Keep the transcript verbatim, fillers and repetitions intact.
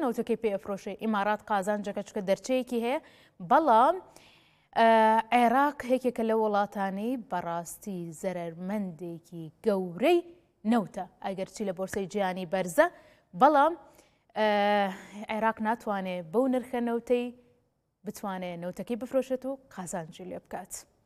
نەوتەکەی پێ ئەفرۆشێ ئیمارات قازانجەکە چکە دەرچەیەکی هەیە بەڵام عێراق هێکێکە لە وڵاتانەی بەڕاستی زەرمەندێکی گەورەی نەوتە ئەگەرچی لە بۆرسەی جیهانی بەرزە بەڵام عێراق ناتوانێت بەو نرخە نەوتەی بتوانێت نەوتەکەی بفرۆشێت و قازانجی لێ بکات.